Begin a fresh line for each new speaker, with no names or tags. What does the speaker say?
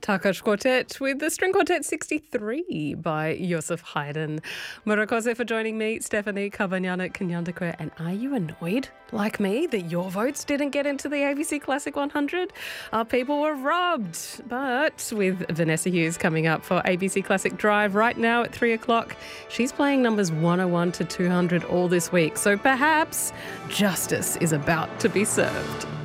Takash Quartet with the String Quartet 63 by Yosef Haydn. Murakose for joining me, Stephanie Kabanyana Kanyandakwe. And are you annoyed, like me, that your votes didn't get into the ABC Classic 100? Our people were robbed. But with Vanessa Hughes coming up for ABC Classic Drive right now at 3 o'clock, she's playing numbers 101 to 200 all this week. So perhaps justice is about to be served.